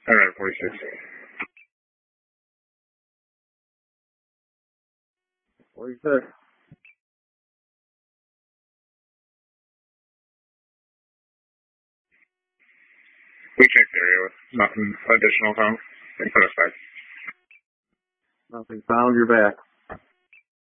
Alright, 46. What do you say? We checked the area with nothing additional found. They put us back. Nothing found, you're back.